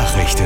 Nachrichten.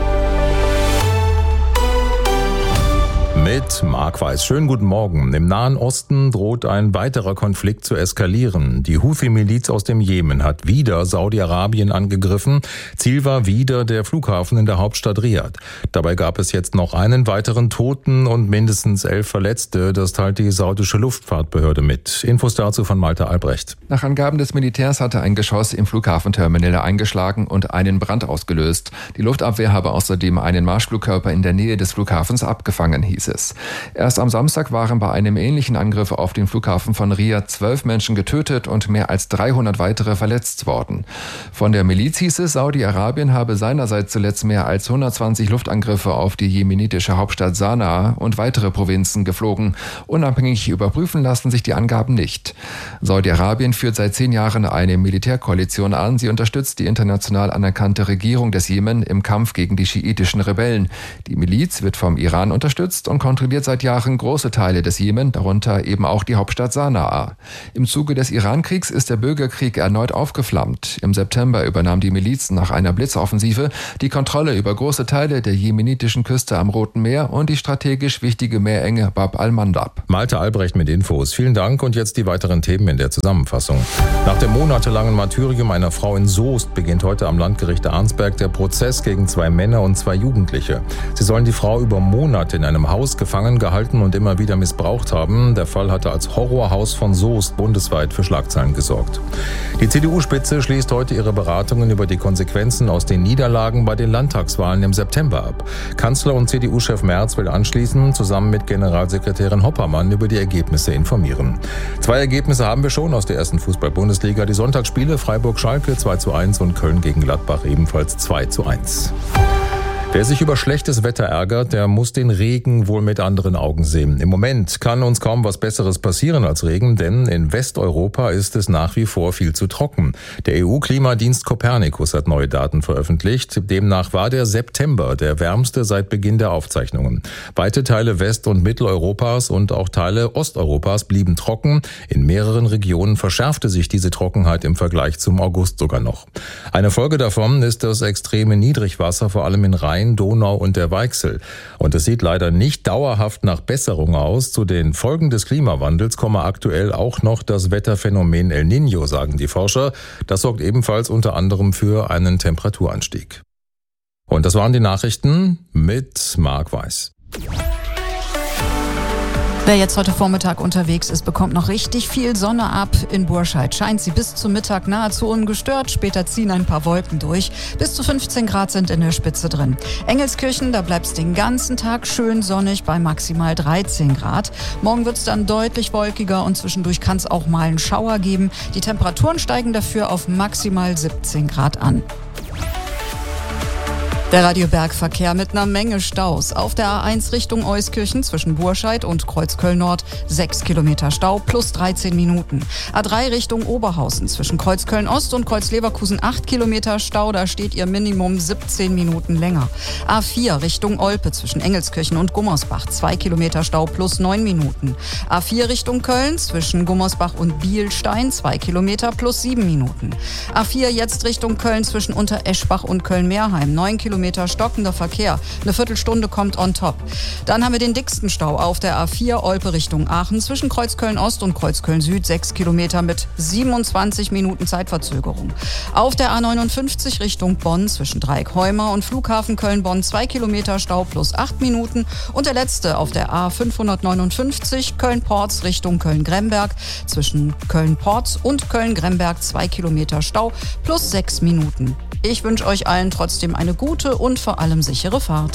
Mit Marc Weiß. Schönen guten Morgen. Im Nahen Osten droht ein weiterer Konflikt zu eskalieren. Die Houthi-Miliz aus dem Jemen hat wieder Saudi-Arabien angegriffen. Ziel war wieder der Flughafen in der Hauptstadt Riad. Dabei gab es jetzt noch einen weiteren Toten und mindestens 11 Verletzte. Das teilt die saudische Luftfahrtbehörde mit. Infos dazu von Malte Albrecht. Nach Angaben des Militärs hatte ein Geschoss im Flughafenterminal eingeschlagen und einen Brand ausgelöst. Die Luftabwehr habe außerdem einen Marschflugkörper in der Nähe des Flughafens abgefangen, hieß es. Erst am Samstag waren bei einem ähnlichen Angriff auf den Flughafen von Riad 12 Menschen getötet und mehr als 300 weitere verletzt worden. Von der Miliz hieß es, Saudi-Arabien habe seinerseits zuletzt mehr als 120 Luftangriffe auf die jemenitische Hauptstadt Sanaa und weitere Provinzen geflogen. Unabhängig überprüfen lassen sich die Angaben nicht. Saudi-Arabien führt seit 10 Jahren eine Militärkoalition an. Sie unterstützt die international anerkannte Regierung des Jemen im Kampf gegen die schiitischen Rebellen. Die Miliz wird vom Iran unterstützt und kontrolliert seit Jahren große Teile des Jemen, darunter eben auch die Hauptstadt Sanaa. Im Zuge des Irankriegs ist der Bürgerkrieg erneut aufgeflammt. Im September übernahm die Miliz nach einer Blitzoffensive die Kontrolle über große Teile der jemenitischen Küste am Roten Meer und die strategisch wichtige Meerenge Bab al-Mandab. Malte Albrecht mit Infos. Vielen Dank und jetzt die weiteren Themen in der Zusammenfassung. Nach dem monatelangen Martyrium einer Frau in Soest beginnt heute am Landgericht Arnsberg der Prozess gegen 2 Männer und 2 Jugendliche. Sie sollen die Frau über Monate in einem Haus gefangen gehalten und immer wieder missbraucht haben. Der Fall hatte als Horrorhaus von Soest bundesweit für Schlagzeilen gesorgt. Die CDU-Spitze schließt heute ihre Beratungen über die Konsequenzen aus den Niederlagen bei den Landtagswahlen im September ab. Kanzler und CDU-Chef Merz will anschließend zusammen mit Generalsekretärin Hoppermann über die Ergebnisse informieren. 2 Ergebnisse haben wir schon aus der ersten Fußball-Bundesliga. Die Sonntagsspiele Freiburg-Schalke 2:1 und Köln gegen Gladbach ebenfalls 2:1. Wer sich über schlechtes Wetter ärgert, der muss den Regen wohl mit anderen Augen sehen. Im Moment kann uns kaum was Besseres passieren als Regen, denn in Westeuropa ist es nach wie vor viel zu trocken. Der EU-Klimadienst Copernicus hat neue Daten veröffentlicht. Demnach war der September der wärmste seit Beginn der Aufzeichnungen. Weite Teile West- und Mitteleuropas und auch Teile Osteuropas blieben trocken. In mehreren Regionen verschärfte sich diese Trockenheit im Vergleich zum August sogar noch. Eine Folge davon ist das extreme Niedrigwasser, vor allem in Rhein, Donau und der Weichsel. Und es sieht leider nicht dauerhaft nach Besserung aus. Zu den Folgen des Klimawandels komme aktuell auch noch das Wetterphänomen El Niño, sagen die Forscher. Das sorgt ebenfalls unter anderem für einen Temperaturanstieg. Und das waren die Nachrichten mit Marc Weiß. Wer jetzt heute Vormittag unterwegs ist, bekommt noch richtig viel Sonne ab. In Burscheid scheint sie bis zum Mittag nahezu ungestört. Später ziehen ein paar Wolken durch. Bis zu 15 Grad sind in der Spitze drin. Engelskirchen, da bleibt es den ganzen Tag schön sonnig bei maximal 13 Grad. Morgen wird es dann deutlich wolkiger und zwischendurch kann es auch mal einen Schauer geben. Die Temperaturen steigen dafür auf maximal 17 Grad an. Der Radiobergverkehr mit einer Menge Staus. Auf der A1 Richtung Euskirchen zwischen Burscheid und Kreuzköln-Nord 6 Kilometer Stau plus 13 Minuten. A3 Richtung Oberhausen zwischen Kreuzköln-Ost und Kreuzleverkusen 8 Kilometer Stau. Da steht ihr Minimum 17 Minuten länger. A4 Richtung Olpe zwischen Engelskirchen und Gummersbach 2 Kilometer Stau plus 9 Minuten. A4 Richtung Köln zwischen Gummersbach und Bielstein 2 Kilometer plus 7 Minuten. A4 jetzt Richtung Köln zwischen Untereschbach und Köln-Meerheim 9 Kilometer stockender Verkehr. Eine Viertelstunde kommt on top. Dann haben wir den dicksten Stau auf der A4 Olpe Richtung Aachen zwischen Kreuzköln-Ost und Kreuzköln-Süd 6 Kilometer mit 27 Minuten Zeitverzögerung. Auf der A59 Richtung Bonn zwischen Dreieck-Heuma und Flughafen Köln-Bonn 2 Kilometer Stau plus 8 Minuten. Und der letzte auf der A559 Köln-Porz Richtung Köln-Gremberg zwischen Köln-Porz und Köln-Gremberg 2 Kilometer Stau plus 6 Minuten. Ich wünsche euch allen trotzdem eine gute und vor allem sichere Fahrt.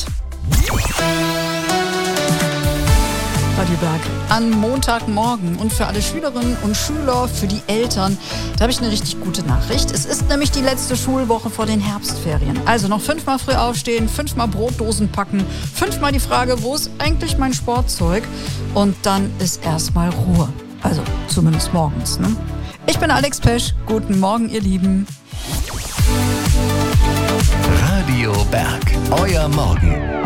Radio Berg an Montagmorgen und für alle Schülerinnen und Schüler, für die Eltern, da habe ich eine richtig gute Nachricht. Es ist nämlich die letzte Schulwoche vor den Herbstferien. Also noch 5-mal früh aufstehen, 5-mal Brotdosen packen, 5-mal die Frage, wo ist eigentlich mein Sportzeug? Und dann ist erstmal Ruhe. Also zumindest morgens, ne? Ich bin Alex Pesch. Guten Morgen, ihr Lieben. Radio Berg, euer Morgen.